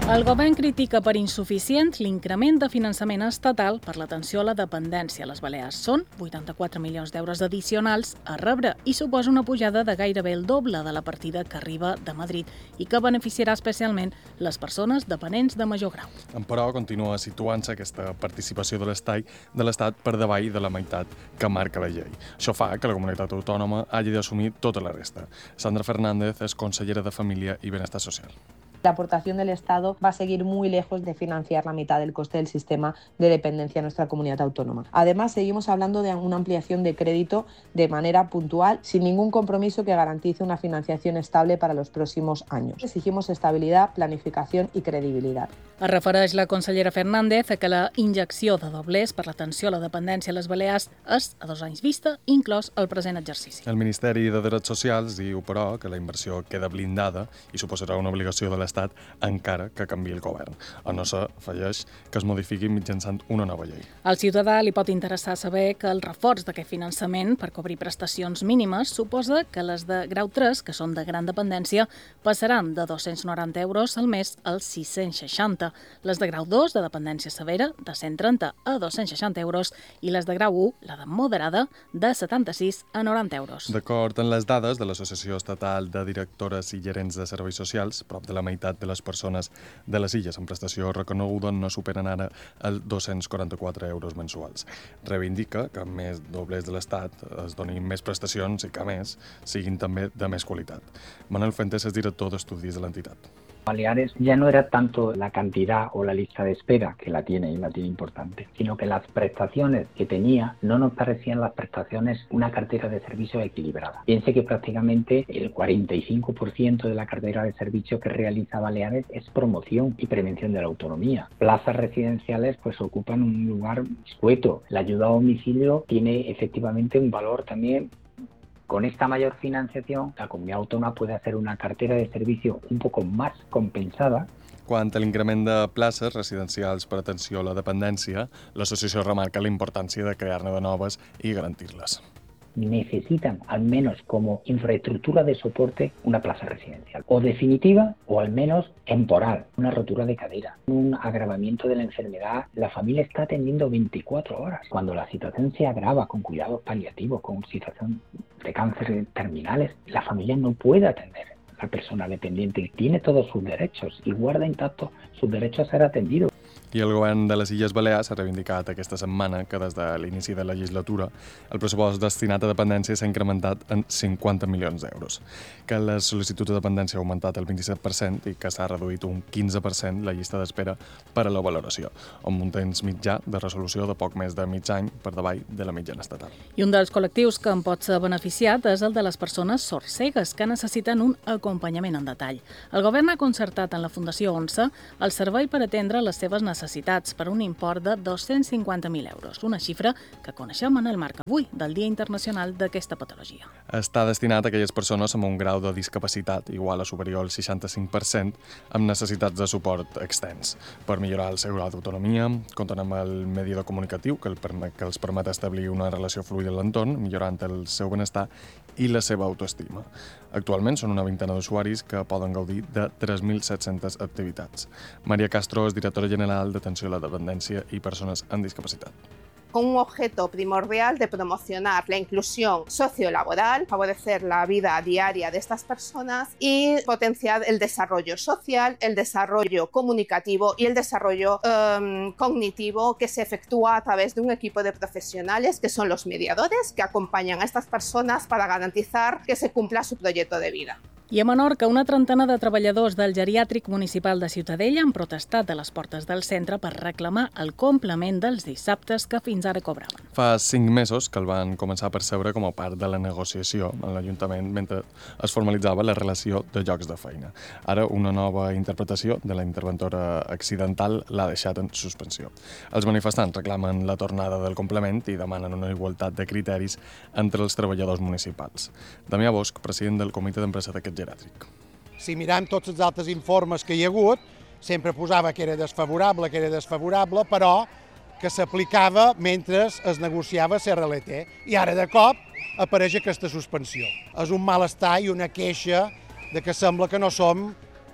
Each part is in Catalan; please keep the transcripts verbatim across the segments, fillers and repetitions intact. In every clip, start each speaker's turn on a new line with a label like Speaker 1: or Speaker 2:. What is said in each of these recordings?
Speaker 1: El govern critica per insuficient l'increment de finançament estatal per l'atenció a la dependència a les Balears. Són vuitanta-quatre milions d'euros addicionals a rebre i suposa una pujada de gairebé el doble de la partida que arriba de Madrid i que beneficiarà especialment les persones dependents de major grau.
Speaker 2: Però continua situant-se aquesta participació de l'Estat de l'Estat per davall de la meitat que marca la llei. Això fa que la comunitat autònoma hagi d'assumir tota la resta. Sandra Fernández és consellera de Família i Benestar Social.
Speaker 3: La aportación del Estado va a seguir muy lejos de financiar la mitad del coste del sistema de dependencia en nuestra comunidad autónoma. Además, seguimos hablando de una ampliación de crédito de manera puntual, sin ningún compromiso que garantice una financiación estable para los próximos años. Exigimos estabilidad, planificación y credibilidad.
Speaker 1: Es refereix la consellera Fernández a que la injecció de doblers per l'atenció a la dependència a les Balears és a dos anys vista, inclòs el present exercici.
Speaker 2: El Ministeri de Drets Socials diu, però, que la inversió queda blindada i suposarà una obligació de l'Estat encara que canviï el govern. A no ser, afegeix, que es modifiqui mitjançant una nova llei.
Speaker 1: Al ciutadà li pot interessar saber que el reforç d'aquest finançament per cobrir prestacions mínimes suposa que les de grau tres, que són de gran dependència, passaran de dos-cents noranta euros al mes als sis-cents seixanta, les de grau dos, de dependència severa, de cent trenta a dos-cents seixanta euros i les de grau u, la de moderada, de setanta-sis a noranta euros.
Speaker 2: D'acord amb les dades de l'Associació Estatal de Directores i Gerents de Serveis Socials, prop de la meitat de les persones de les illes amb prestació reconeguda no superen ara els dos-cents quaranta-quatre euros mensuals. Reivindica que més doblers de l'Estat es donin més prestacions i que, a més, siguin també de més qualitat. Manuel Fuentes és director d'estudis de l'entitat.
Speaker 4: Baleares ya no era tanto la cantidad o la lista de espera, que la tiene y la tiene importante, sino que las prestaciones que tenía no nos parecían las prestaciones una cartera de servicios equilibrada. Piense que prácticamente el cuarenta y cinco por ciento de la cartera de servicios que realiza Baleares es promoción y prevención de la autonomía. Plazas residenciales pues ocupan un lugar escueto. La ayuda a domicilio tiene efectivamente un valor también. Con esta mayor financiación, la comunidad autónoma puede hacer una cartera de servicio un poco más compensada.
Speaker 2: Quant a l'increment de places residencials per atenció a la dependència, l'associació remarca la importància de crear-ne de noves i garantir-les.
Speaker 4: Necesitan, al menos como infraestructura de soporte, una plaza residencial. O definitiva o al menos temporal. Una rotura de cadera, un agravamiento de la enfermedad. La familia está atendiendo veinticuatro horas. Cuando la situación se agrava con cuidados paliativos, con situación de cáncer terminales, la familia no puede atender a la persona dependiente. Tiene todos sus derechos y guarda intactos sus derechos a ser atendido.
Speaker 2: I el govern de les Illes Balears ha reivindicat aquesta setmana que des de l'inici de la legislatura el pressupost destinat a dependència s'ha incrementat en cinquanta milions d'euros, que les sol·licituds de dependència ha augmentat el vint-i-set per cent i que s'ha reduït un quinze per cent la llista d'espera per a la valoració, amb un temps mitjà de resolució de poc més de mig any per davall de la mitjana estatal.
Speaker 1: I un dels col·lectius que en pot ser beneficiat és el de les persones sordcegues que necessiten un acompanyament en detall. El govern ha concertat en la Fundació ONCE el servei per atendre les seves necessitats necessitats per un import de dos-cents cinquanta mil euros, una xifra que coneixem en el marc avui del Dia Internacional d'aquesta patologia.
Speaker 2: Està destinat a aquelles persones amb un grau de discapacitat igual o superior al seixanta-cinc per cent amb necessitats de suport extens per millorar el seu grau d'autonomia, comptant amb el medidor comunicatiu que, el permet, que els permet establir una relació fluida amb l'entorn, millorant el seu benestar i la seva autoestima. Actualment són una vintena d'usuaris que poden gaudir de tres mil set-centes activitats. Maria Castro és directora general d'atenció a la dependència i persones amb discapacitat.
Speaker 5: Con un objeto primordial de promocionar la inclusión sociolaboral, favorecer la vida diaria de estas personas y potenciar el desarrollo social, el desarrollo comunicativo y el desarrollo um, cognitivo que se efectúa a través de un equipo de profesionales que son los mediadores que acompañan a estas personas para garantizar que se cumpla su proyecto de vida.
Speaker 1: I a Menorca, una trentena de treballadors del geriàtric municipal de Ciutadella han protestat a les portes del centre per reclamar el complement dels dissabtes que fins ara cobraven.
Speaker 2: Fa cinc mesos que el van començar a percebre com a part de la negociació en l'Ajuntament mentre es formalitzava la relació de llocs de feina. Ara, una nova interpretació de la interventora accidental l'ha deixat en suspensió. Els manifestants reclamen la tornada del complement i demanen una igualtat de criteris entre els treballadors municipals. Damià Bosch, president del comitè d'empresa d'aquest geriàtric.
Speaker 6: Si mirem tots els altres informes que hi ha hagut, sempre posava que era desfavorable, que era desfavorable, però que s'aplicava mentre es negociava la R L T. I ara, de cop, apareix aquesta suspensió. És un malestar i una queixa de que sembla que no som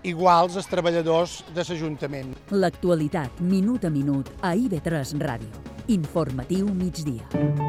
Speaker 6: iguals als treballadors de l'Ajuntament.
Speaker 7: L'actualitat, minut a minut, a I V tres Ràdio. Informatiu migdia.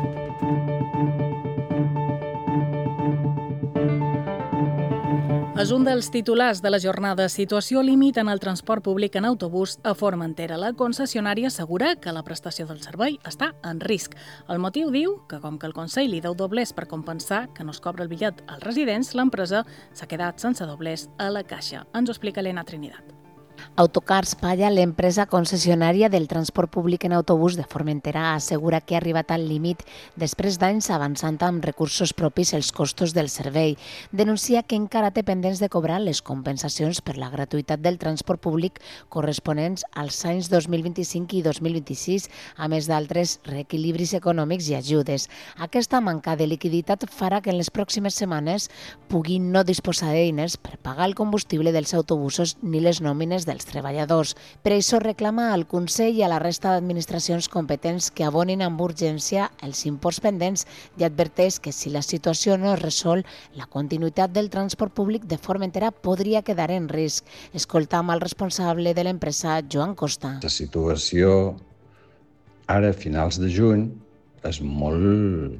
Speaker 1: És un dels titulars de la jornada. Situació límit en el transport públic en autobús a Formentera. La concessionària assegura que la prestació del servei està en risc. El motiu diu que, com que el Consell li deu doblers per compensar que no es cobra el bitllet als residents, l'empresa s'ha quedat sense doblers a la caixa. Ens ho explica Elena Trinidad.
Speaker 8: Autocars Palla, l'empresa concessionària del transport públic en autobús de Formentera, assegura que ha arribat al límit després d'anys avançant amb recursos propis els costos del servei. Denuncia que encara té pendents de cobrar les compensacions per la gratuïtat del transport públic corresponents als anys dos mil vint-i-cinc i dos mil vint-i-sis, a més d'altres reequilibris econòmics i ajudes. Aquesta manca de liquiditat farà que en les pròximes setmanes puguin no disposar d'eines per pagar el combustible dels autobusos ni les nòmines dels treballadors. Per això reclama al Consell i a la resta d'administracions competents que abonin amb urgència els imports pendents i adverteix que si la situació no es resol, la continuïtat del transport públic de Formentera podria quedar en risc. Escoltam al responsable de l'empresa, Joan Costa.
Speaker 9: La situació ara, a finals de juny, és molt,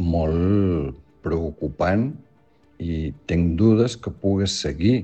Speaker 9: molt preocupant i tinc dudes que pugui seguir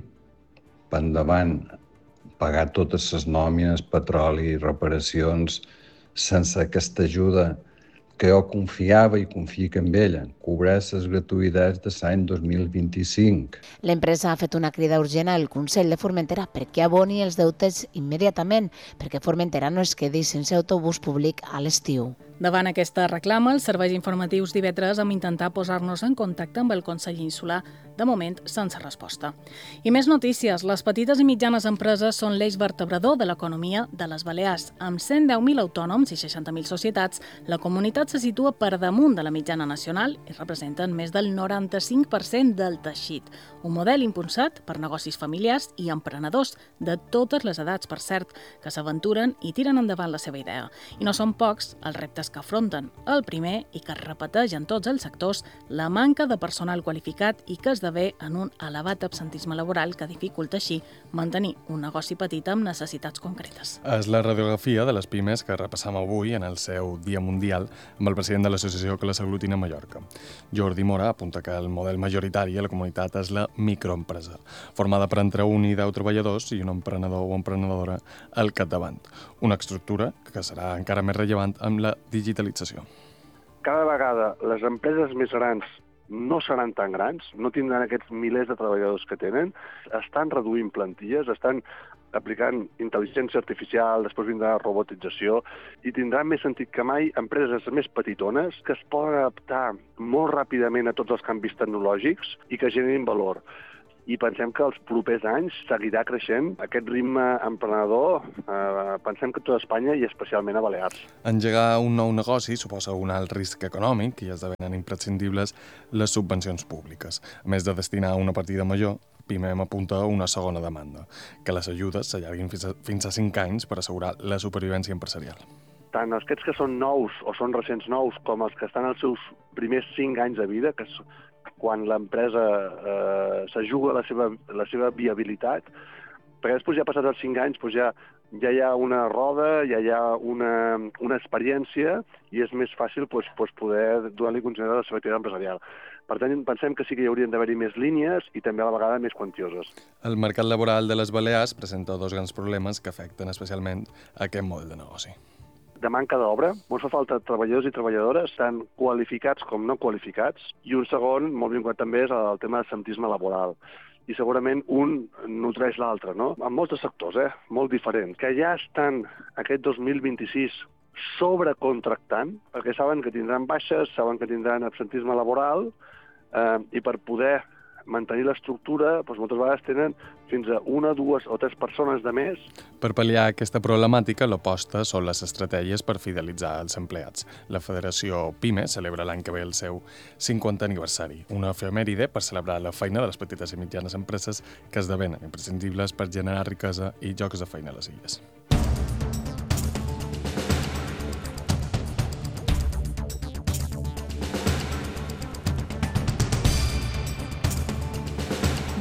Speaker 9: per endavant pagar totes les nòmines, petroli, reparacions, sense aquesta ajuda que jo confiava i confio en ella, cobrar les gratuïtats de l'any dos mil vint-i-cinc.
Speaker 8: L'empresa ha fet una crida urgent al Consell de Formentera perquè aboni els deutes immediatament, perquè Formentera no es quedi sense autobús públic a l'estiu.
Speaker 1: Davant aquesta reclama, els serveis informatius d'I V tres vam intentar posar-nos en contacte amb el Consell Insular, de moment sense resposta. I més notícies. Les petites i mitjanes empreses són l'eix vertebrador de l'economia de les Balears. Amb cent deu mil autònoms i seixanta mil societats, la comunitat se situa per damunt de la mitjana nacional i representen més del noranta-cinc per cent del teixit. Un model impulsat per negocis familiars i emprenedors de totes les edats, per cert, que s'aventuren i tiren endavant la seva idea. I no són pocs els reptes que afronten. El primer, i que es repeteix en tots els sectors, la manca de personal qualificat i que esdevé en un elevat absentisme laboral que dificulta així mantenir un negoci petit amb necessitats concretes.
Speaker 2: És la radiografia de les pimes que repassam avui en el seu Dia Mundial amb el president de l'associació que les aglutina a Mallorca. Jordi Mora apunta que el model majoritari a la comunitat és la microempresa, formada per entre un i deu treballadors i un emprenedor o emprenedora al capdavant. Una estructura que serà encara més rellevant amb la digitalització.
Speaker 10: Cada vegada les empreses més grans no seran tan grans, no tindran aquests milers de treballadors que tenen, estan reduint plantilles, estan aplicant intel·ligència artificial, després vindrà robotització, i tindrà més sentit que mai empreses més petitones que es poden adaptar molt ràpidament a tots els canvis tecnològics i que generin valor. I pensem que els propers anys seguirà creixent aquest ritme emprenedor, eh, pensem que a tota Espanya i especialment a Balears.
Speaker 2: Engegar un nou negoci suposa un alt risc econòmic i esdevenen imprescindibles les subvencions públiques. A més de destinar una partida major, Pimem apunta a una segona demanda, que les ajudes s'allarguin fins a, fins a cinc anys per assegurar la supervivència empresarial.
Speaker 10: Tant aquests que són nous o són recents nous com els que estan als seus primers cinc anys de vida, que és quan l'empresa eh, s'ajuga la seva, la seva viabilitat, perquè després ja passat els cinc anys doncs ja, ja hi ha una roda, ja hi ha una, una experiència i és més fàcil doncs, doncs poder donar-li continuïtat a la seva activitat empresarial. Per tant, pensem que sí que hi haurien d'haver-hi més línies i també a la vegada més quantioses.
Speaker 2: El mercat laboral de les Balears presenta dos grans problemes que afecten especialment aquest model de negoci.
Speaker 10: De manca d'obra, ens fa falta treballadors i treballadores, tant qualificats com no qualificats, i un segon, molt vinculat també, és el tema de l'absentisme laboral. I segurament un nutreix l'altre, no? En molts sectors, eh? Molt diferents, que ja estan aquest dos mil vint-i-sis sobrecontractant, perquè saben que tindran baixes, saben que tindran absentisme laboral, eh, i per poder mantenir l'estructura, doncs moltes vegades tenen fins a una, dues o tres persones de més.
Speaker 2: Per pal·liar aquesta problemàtica, l'aposta són les estratègies per fidelitzar els empleats. La Federació PIME celebra l'any que ve el seu cinquantè aniversari, una efemèride per celebrar la feina de les petites i mitjanes empreses que esdevenen imprescindibles per generar riquesa i llocs de feina a les illes.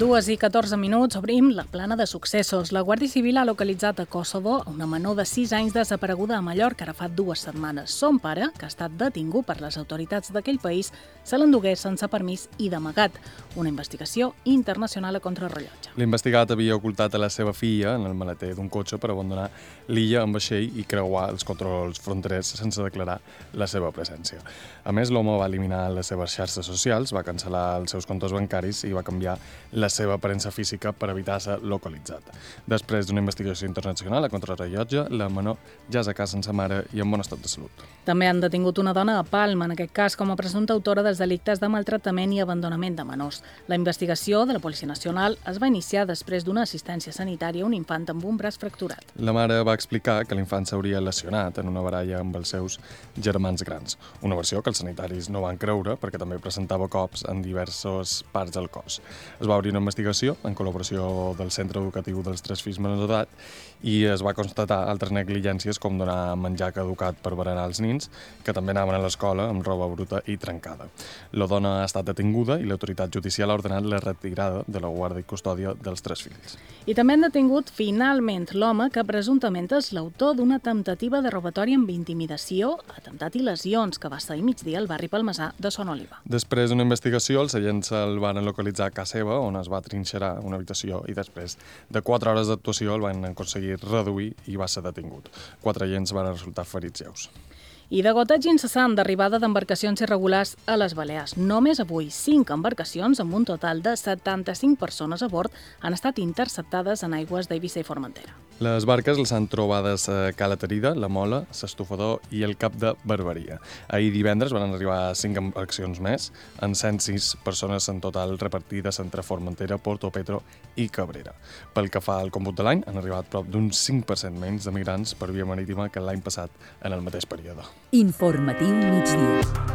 Speaker 1: Dues i catorze minuts, obrim la plana de successos. La Guàrdia Civil ha localitzat a Kosovo una menor de sis anys desapareguda a Mallorca ara fa dues setmanes. Son pare, que ha estat detingut per les autoritats d'aquell país, se l'endugué sense permís i d'amagat. Una investigació internacional a contrarrellotge.
Speaker 2: L'investigat havia ocultat a la seva filla en el maleter d'un cotxe per abandonar l'illa amb vaixell i creuar els controls fronterers sense declarar la seva presència. A més, l'home va eliminar les seves xarxes socials, va cancel·lar els seus comptes bancaris i va canviar la seva aparença física per evitar ser localitzat. Després d'una investigació internacional a contrarrellotge, la menor ja és a casa sense mare i en bon estat de salut.
Speaker 1: També han detingut una dona a Palma, en aquest cas com a presumpta autora dels delictes de maltractament i abandonament de menors. La investigació de la Policia Nacional es va iniciar després d'una assistència sanitària a un infant amb un braç fracturat.
Speaker 2: La mare va explicar que l'infant s'hauria lesionat en una baralla amb els seus germans grans, una versió que els sanitaris no van creure perquè també presentava cops en diverses parts del cos. Es va obrir una investigació en col·laboració del Centre Educatiu dels Tres Fills Menors d'edat i es va constatar altres negligències com donar menjar caducat per berenar als nins, que també anaven a l'escola amb roba bruta i trencada. La dona ha estat detinguda i l'autoritat judicial ha ordenat la retirada de la guàrdia i custòdia dels tres fills.
Speaker 1: I també han detingut finalment l'home que presumptament és l'autor d'una temptativa de robatori amb intimidació, atemptat i lesions que va ser ahir migdia al barri palmesà de Son Oliva.
Speaker 2: Després d'una investigació, els agents el van localitzar a casa seva, on es va trinxerar una habitació i després de quatre hores d'actuació el van aconseguir reduir i va ser detingut. Quatre agents van resultar ferits lleus.
Speaker 1: I de goteig incessant d'arribada d'embarcacions irregulars a les Balears. Només avui, cinc embarcacions amb un total de setanta-cinc persones a bord han estat interceptades en aigües d'Eivissa i Formentera.
Speaker 2: Les barques les han trobades a Cala Terida, La Mola, s'Estufador i el Cap de Barberia. Ahir divendres van arribar cinc embarcacions més, amb cent sis persones en total repartides entre Formentera, Porto Petro i Cabrera. Pel que fa al còmput de l'any, han arribat prop d'un cinc per cent menys de migrants per via marítima que l'any passat en el mateix període.
Speaker 7: Informatiu migdia.